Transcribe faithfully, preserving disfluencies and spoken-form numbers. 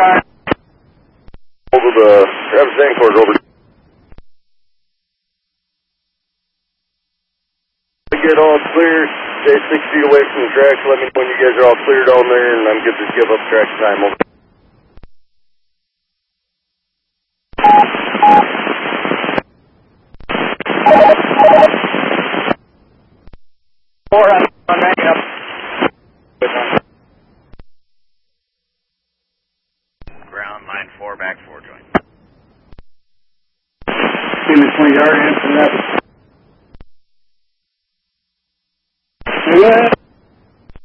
Over the Travis Danforth over. Get all clear, stay six feet away from the tracks, let me know when you guys are all cleared on there, and I'm good to give up track time. Over. Four up, on that, up. Ground, line four, back four, joint. Give me twenty yard in from that.